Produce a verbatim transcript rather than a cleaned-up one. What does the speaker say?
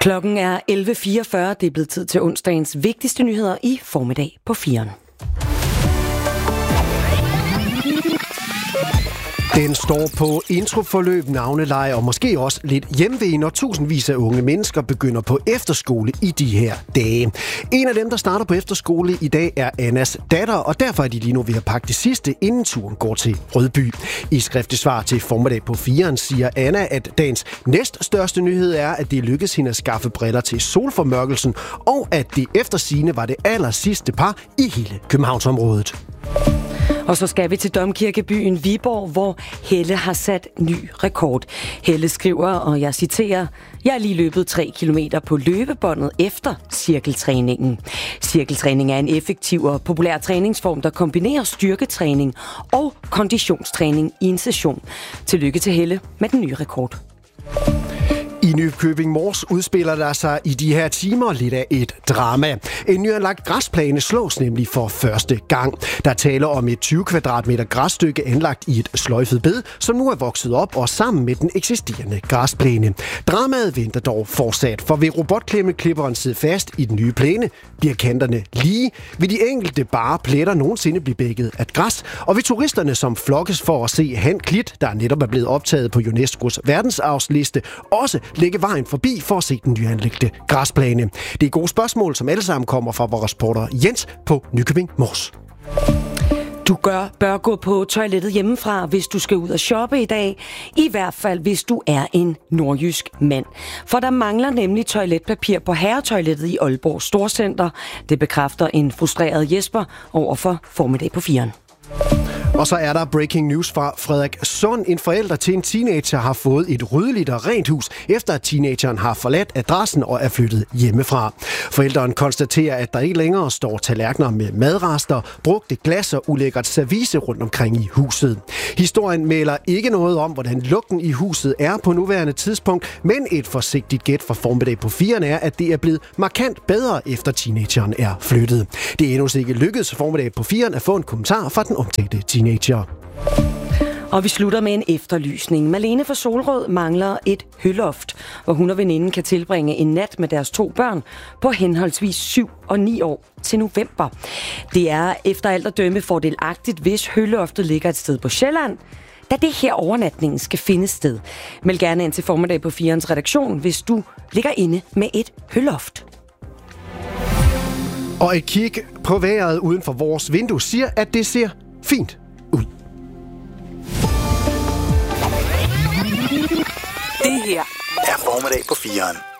Klokken er elleve fireogfyrre. Det er blevet tid til onsdagens vigtigste nyheder i formiddag på firen. Den står på introforløb, navneleje og måske også lidt hjemve, når tusindvis af unge mennesker begynder på efterskole i de her dage. En af dem, der starter på efterskole i dag, er Annas datter, og derfor er de lige nu ved at pakke det sidste, inden turen går til Rødby. I skriftligt svar til formiddag på firen siger Anna, at dagens næststørste nyhed er, at det lykkedes hende at skaffe briller til solformørkelsen, og at det efter sigende var det aller sidste par i hele Københavnsområdet. Og så skal vi til domkirkebyen Viborg, hvor Helle har sat ny rekord. Helle skriver, og jeg citerer, jeg har lige løbet tre kilometer på løbebåndet efter cirkeltræningen. Cirkeltræning er en effektiv og populær træningsform, der kombinerer styrketræning og konditionstræning i en session. Tillykke til Helle med den nye rekord. I Nykøbing Mors udspiller der sig i de her timer lidt af et drama. En nyanlagt græsplæne slås nemlig for første gang. Der taler om et tyve kvadratmeter græsstykke anlagt i et sløjfet bed, som nu er vokset op og sammen med den eksisterende græsplæne. Dramaet venter dog fortsat, for ved robotklipperen sidde fast i den nye plæne, bliver kanterne lige, vil de enkelte bare pletter nogensinde blive bækket af græs, og ved turisterne, som flokkes for at se Han Klit, der netop er blevet optaget på UNESCO's verdensarvsliste, også lægge vejen forbi for at se den nyanlagte græsplæne. Det er gode spørgsmål, som alle sammen kommer fra vores reporter Jens på Nykøbing Mors. Du gør, bør gå på toilettet hjemmefra, hvis du skal ud og shoppe i dag. I hvert fald, hvis du er en nordjysk mand. For der mangler nemlig toiletpapir på herretoilettet i Aalborg Storcenter. Det bekræfter en frustreret Jesper over for formiddag på firen. Og så er der breaking news fra Frederikssund. En forælder til en teenager har fået et ryddeligt og rent hus, efter at teenageren har forladt adressen og er flyttet hjemmefra. Forældren konstaterer, at der ikke længere står tallerkener med madrester, brugte glas og ulækkert service rundt omkring i huset. Historien melder ikke noget om, hvordan lugten i huset er på nuværende tidspunkt, men et forsigtigt gæt fra formiddag på firen er, at det er blevet markant bedre, efter teenageren er flyttet. Det er endnu ikke lykkedes formiddag på firen at få en kommentar fra den omtalte teenager. Og vi slutter med en efterlysning. Malene fra Solrød mangler et høloft, hvor hun og veninden kan tilbringe en nat med deres to børn på henholdsvis syv og ni år til november. Det er efter alt at dømme fordelagtigt, hvis høloftet ligger et sted på Sjælland, da det her overnatningen skal finde sted. Meld gerne ind til formiddag på firens redaktion, hvis du ligger inde med et høloft. Og et kig på vejret uden for vores vindue siger, at det ser fint ud. Det her er formiddag på firen.